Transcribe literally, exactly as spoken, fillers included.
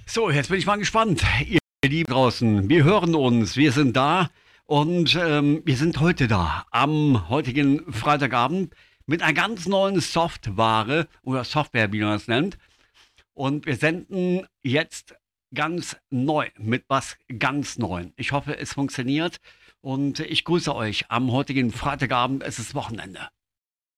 So, jetzt bin ich mal gespannt. Ihr Lieben draußen, wir hören uns, wir sind da und ähm, wir sind heute da am heutigen Freitagabend mit einer ganz neuen Software oder Software, wie man es nennt. Und wir senden jetzt ganz neu mit was ganz Neuem. Ich hoffe, es funktioniert und ich grüße euch am heutigen Freitagabend. Es ist Wochenende.